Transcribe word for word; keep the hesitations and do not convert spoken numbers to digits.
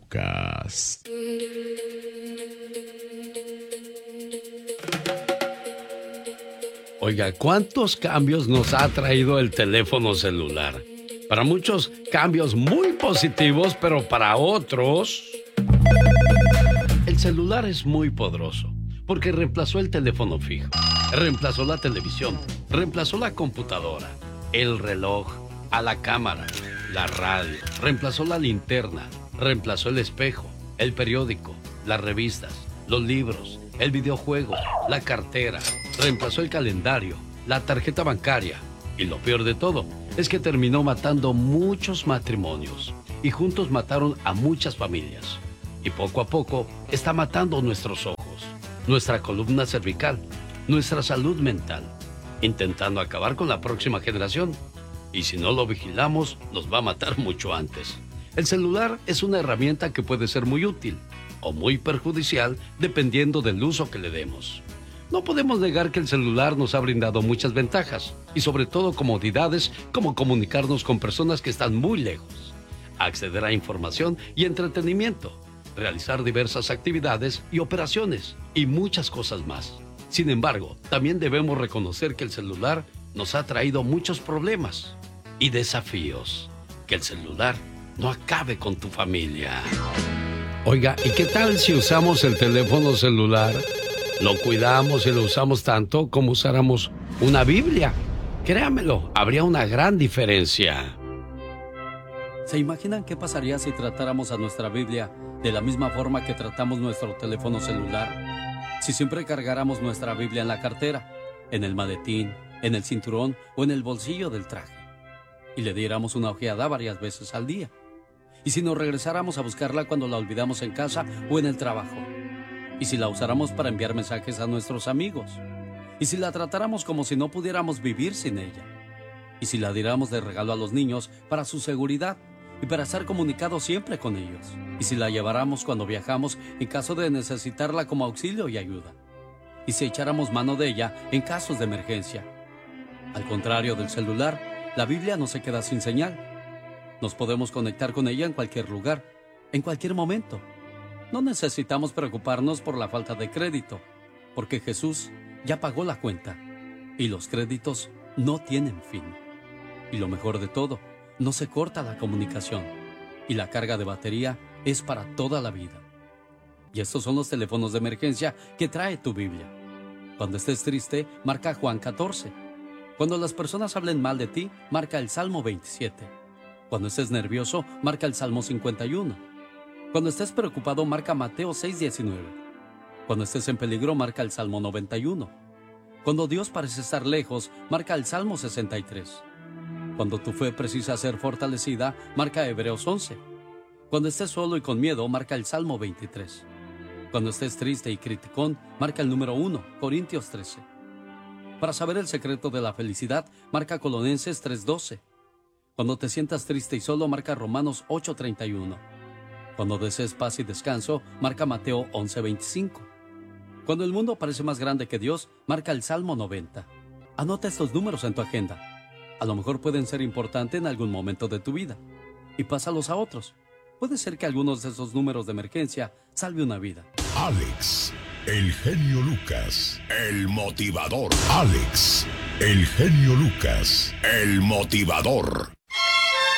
Lucas. Oiga, ¿cuántos cambios nos ha traído el teléfono celular? Para muchos, cambios muy positivos, pero para otros... El celular es muy poderoso, porque reemplazó el teléfono fijo, reemplazó la televisión, reemplazó la computadora, el reloj, a la cámara, la radio, reemplazó la linterna, reemplazó el espejo, el periódico, las revistas, los libros, el videojuego, la cartera, reemplazó el calendario, la tarjeta bancaria. Y lo peor de todo es que terminó matando muchos matrimonios y juntos mataron a muchas familias. Y poco a poco está matando nuestros ojos, nuestra columna cervical, nuestra salud mental, intentando acabar con la próxima generación. Y si no lo vigilamos, nos va a matar mucho antes. El celular es una herramienta que puede ser muy útil o muy perjudicial dependiendo del uso que le demos. No podemos negar que el celular nos ha brindado muchas ventajas y sobre todo comodidades como comunicarnos con personas que están muy lejos, acceder a información y entretenimiento, realizar diversas actividades y operaciones y muchas cosas más. Sin embargo, también debemos reconocer que el celular nos ha traído muchos problemas y desafíos. Que el celular no acabe con tu familia. Oiga, ¿y qué tal si usamos el teléfono celular? Lo cuidamos y lo usamos tanto como usáramos una Biblia. Créamelo, habría una gran diferencia. ¿Se imaginan qué pasaría si tratáramos a nuestra Biblia de la misma forma que tratamos nuestro teléfono celular? Si siempre cargáramos nuestra Biblia en la cartera, en el maletín, en el cinturón o en el bolsillo del traje, y le diéramos una ojeada varias veces al día. Y si nos regresáramos a buscarla cuando la olvidamos en casa o en el trabajo. Y si la usáramos para enviar mensajes a nuestros amigos. Y si la tratáramos como si no pudiéramos vivir sin ella. Y si la diéramos de regalo a los niños para su seguridad y para estar comunicados siempre con ellos. Y si la lleváramos cuando viajamos en caso de necesitarla como auxilio y ayuda. Y si echáramos mano de ella en casos de emergencia. Al contrario del celular, la Biblia no se queda sin señal. Nos podemos conectar con ella en cualquier lugar, en cualquier momento. No necesitamos preocuparnos por la falta de crédito, porque Jesús ya pagó la cuenta y los créditos no tienen fin. Y lo mejor de todo, no se corta la comunicación y la carga de batería es para toda la vida. Y estos son los teléfonos de emergencia que trae tu Biblia. Cuando estés triste, marca Juan catorce. Cuando las personas hablen mal de ti, marca el Salmo veintisiete. Cuando estés nervioso, marca el Salmo cincuenta y uno. Cuando estés preocupado, marca Mateo seis diecinueve. Cuando estés en peligro, marca el Salmo noventa y uno. Cuando Dios parece estar lejos, marca el Salmo sesenta y tres. Cuando tu fe precisa ser fortalecida, marca Hebreos once. Cuando estés solo y con miedo, marca el Salmo veintitrés. Cuando estés triste y criticón, marca el número uno, Corintios trece. Para saber el secreto de la felicidad, marca Colosenses tres doce. Cuando te sientas triste y solo, marca Romanos ocho treinta y uno. Cuando desees paz y descanso, marca Mateo once veinticinco. Cuando el mundo parece más grande que Dios, marca el Salmo noventa. Anota estos números en tu agenda. A lo mejor pueden ser importantes en algún momento de tu vida. Y pásalos a otros. Puede ser que algunos de esos números de emergencia salve una vida. Alex, el genio Lucas, el motivador. Alex, el genio Lucas, el motivador.